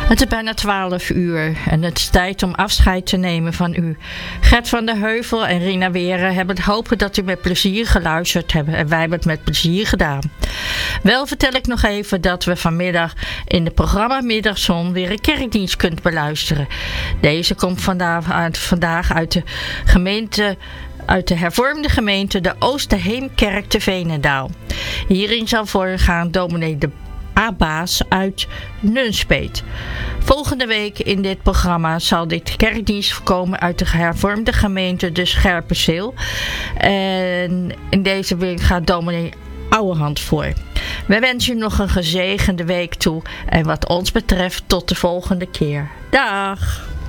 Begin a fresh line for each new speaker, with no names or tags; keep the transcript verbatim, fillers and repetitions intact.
Het is bijna twaalf uur en het is tijd om afscheid te nemen van u. Gert van der Heuvel en Rina Weren hebben het hopen dat u met plezier geluisterd hebben en wij hebben het met plezier gedaan. Wel vertel ik nog even dat we vanmiddag in het programma Middagzon weer een kerkdienst kunt beluisteren. Deze komt vandaag uit, vandaag uit de gemeente... uit de hervormde gemeente de Oosterheemkerk te Veenendaal. Hierin zal voorgaan dominee de Abaas uit Nunspeet. Volgende week in dit programma zal dit kerkdienst komen uit de hervormde gemeente de Scherpenzeel. En in deze week gaat dominee Ouwehand voor. Wij wensen u nog een gezegende week toe en wat ons betreft tot de volgende keer. Dag!